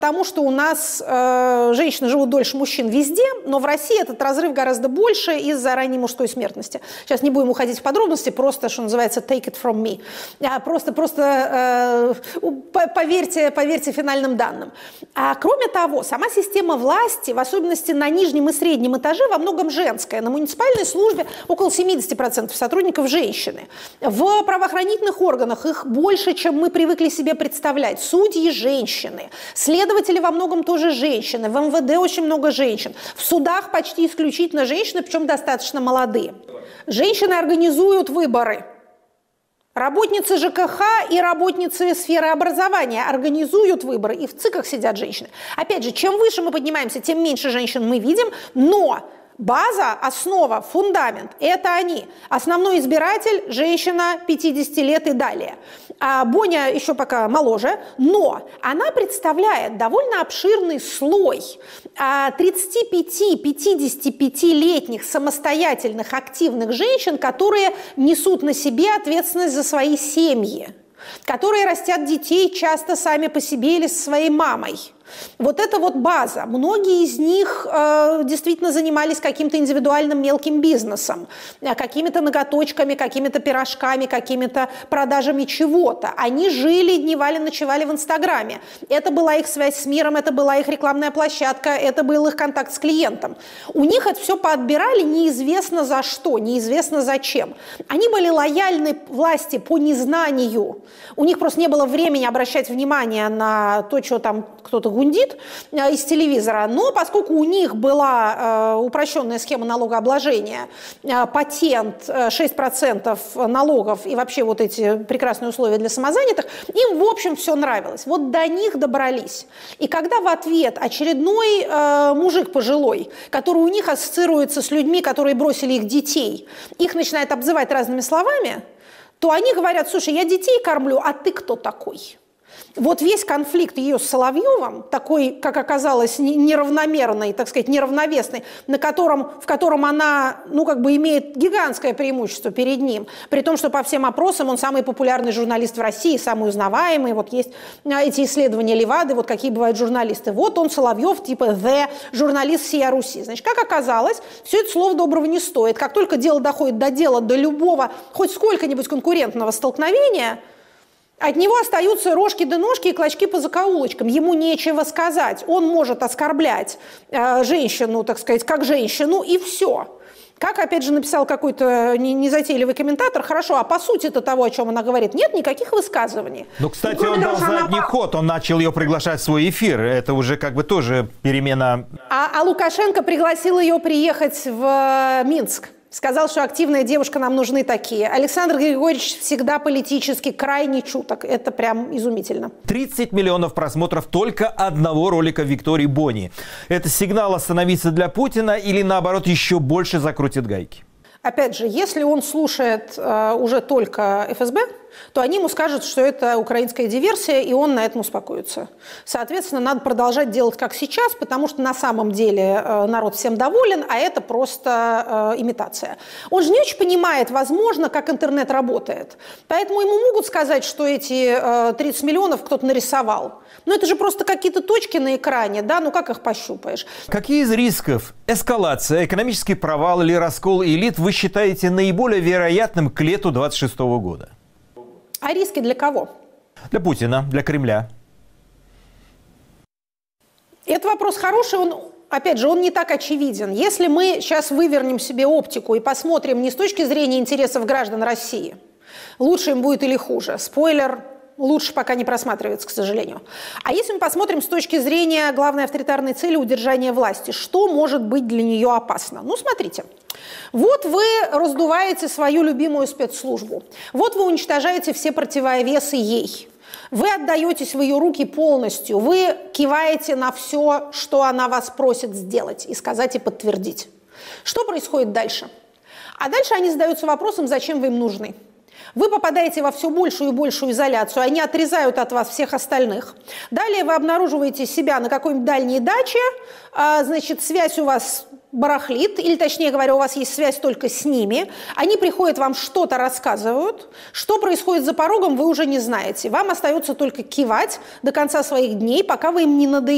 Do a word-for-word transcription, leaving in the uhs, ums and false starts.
Потому что у нас э, женщины живут дольше мужчин везде, но в России этот разрыв гораздо больше из-за ранней мужской смертности. Сейчас не будем уходить в подробности, просто, что называется, take it from me. А просто просто э, поверьте, поверьте финальным данным. А кроме того, сама система власти, в особенности на нижнем и среднем этаже, во многом женская. На муниципальной службе около семидесяти процентов сотрудников женщины. В правоохранительных органах их больше, чем мы привыкли себе представлять. Судьи – женщины. Следователи во многом тоже женщины, в эм вэ дэ очень много женщин, в судах почти исключительно женщины, причем достаточно молодые. Женщины организуют выборы. Работницы жэ ка ха и работницы сферы образования организуют выборы, и в ЦИКах сидят женщины. Опять же, чем выше мы поднимаемся, тем меньше женщин мы видим, но база, основа, фундамент – это они. Основной избиратель – женщина пятидесяти лет и далее. А Боня еще пока моложе, но она представляет довольно обширный слой тридцати пяти — пятидесяти пятилетних самостоятельных активных женщин, которые несут на себе ответственность за свои семьи, которые растят детей часто сами по себе или со своей мамой. Вот это вот база. Многие из них э, действительно занимались каким-то индивидуальным мелким бизнесом, какими-то ноготочками, какими-то пирожками, какими-то продажами чего-то. Они жили, дневали, ночевали в Инстаграме. Это была их связь с миром, это была их рекламная площадка, это был их контакт с клиентом. У них это все поотбирали неизвестно за что, неизвестно зачем. Они были лояльны власти по незнанию. У них просто не было времени обращать внимание на то, что там кто-то гундит из телевизора, но поскольку у них была э, упрощенная схема налогообложения, э, патент, э, шесть процентов налогов и вообще вот эти прекрасные условия для самозанятых, им, в общем, все нравилось. Вот до них добрались. И когда в ответ очередной э, мужик пожилой, который у них ассоциируется с людьми, которые бросили их детей, их начинает обзывать разными словами, то они говорят: слушай, я детей кормлю, а ты кто такой? Вот весь конфликт ее с Соловьевым, такой, как оказалось, неравномерный, так сказать, неравновесный, на котором, в котором она, ну, как бы имеет гигантское преимущество перед ним, при том, что по всем опросам он самый популярный журналист в России, самый узнаваемый, вот есть эти исследования Левады, вот какие бывают журналисты. Вот он, Соловьев, типа «the» журналист всей Руси. Значит, как оказалось, все это слова доброго не стоит. Как только дело доходит до дела, до любого, хоть сколько-нибудь конкурентного столкновения, от него остаются рожки да ножки и клочки по закоулочкам. Ему нечего сказать. Он может оскорблять э, женщину, так сказать, как женщину, и все. Как, опять же, написал какой-то незатейливый комментатор, хорошо, а по сути-то того, о чем она говорит, нет никаких высказываний. Ну, кстати, он дал задний она... ход, он начал ее приглашать в свой эфир. Это уже как бы тоже перемена. А, а Лукашенко пригласил ее приехать в Минск. Сказал, что активная девушка, нам нужны такие. Александр Григорьевич всегда политически крайне чуток. Это прям изумительно. тридцать миллионов просмотров только одного ролика Виктории Бони. Это сигнал остановиться для Путина или, наоборот, еще больше закрутит гайки? Опять же, если он слушает э, уже только эф эс бэ, то они ему скажут, что это украинская диверсия, и он на этом успокоится. Соответственно, надо продолжать делать как сейчас, потому что на самом деле э, народ всем доволен, а это просто э, имитация. Он же не очень понимает, возможно, как интернет работает. Поэтому ему могут сказать, что эти э, тридцать миллионов кто-то нарисовал. Но это же просто какие-то точки на экране, да, ну как их пощупаешь? Какие из рисков эскалация, экономический провал или раскол элит вы считаете наиболее вероятным к лету двадцать шестого года? А риски для кого? Для Путина, для Кремля. Это вопрос хороший, он, опять же, он не так очевиден. Если мы сейчас вывернем себе оптику и посмотрим не с точки зрения интересов граждан России, лучше им будет или хуже, спойлер, лучше пока не просматривается, к сожалению. А если мы посмотрим с точки зрения главной авторитарной цели удержания власти, что может быть для нее опасно? Ну, смотрите. Вот вы раздуваете свою любимую спецслужбу. Вот вы уничтожаете все противовесы ей. Вы отдаетесь в ее руки полностью. Вы киваете на все, что она вас просит сделать, и сказать, и подтвердить. Что происходит дальше? А дальше они задаются вопросом, зачем вы им нужны. Вы попадаете во все большую и большую изоляцию, они отрезают от вас всех остальных. Далее вы обнаруживаете себя на какой-нибудь дальней даче, значит, связь у вас барахлит, или, точнее говоря, у вас есть связь только с ними. Они приходят, вам что-то рассказывают. Что происходит за порогом, вы уже не знаете. Вам остается только кивать до конца своих дней, пока вы им не надоедите.